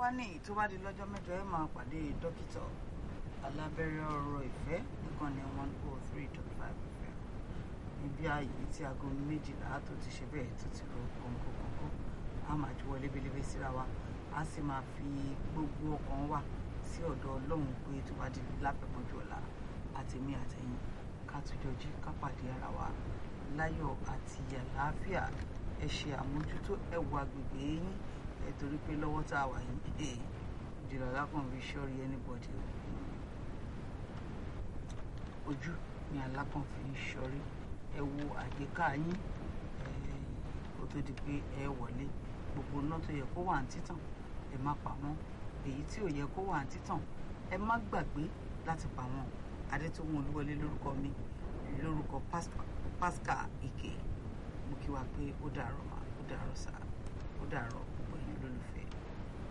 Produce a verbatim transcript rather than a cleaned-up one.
wá ní tó bá di lọ́jọ́ mẹ́jọ ẹ máa pàdé dókítà alábẹ́rẹ́ ọ̀rọ̀ ìfẹ́ ìkànnì one oh three dot five fm níbi ààyè tí aago méjìlá tó ti ṣe bẹ́ẹ̀ tó ti ro kọ̀ǹkọ̀ǹkọ̀ a máa juwọ́ lébélébé síra wa a sì máa fi gbogbo ọkàn wa sí ọ̀dọ̀ ọlọ́run pé tó bá di lápẹ̀mọ́jú ọ̀la àtẹ̀mí àtẹ̀yìn ká tùjọ jí ká pàdé ara wa láyọ̀ àti àlàáfíà ẹ ṣe àmójútó ẹ̀wù agbègbè yín ẹ torí pé lọ́wọ́ tá a wà yìí ìdìrọ̀ lákàn fi ṣọ́ọ̀rì anybody ojú ni alákàn fi ń ṣọ́rí ẹ wo àyíká yín kó tó di pé ẹ wọlé gbogbo iná tó yẹ kó wà ní títàn ẹ má pa wọ́n èyí tí ò yẹ kó wà ní títàn ẹ má gbàgbé láti pa wọ́n. Adétòun Olúwọlé lórúkọ mi lórúkọ Pascal Ike mo kí wa pé ó dàárọ̀ mà ó dàárọ̀ sà ó dàárọ̀.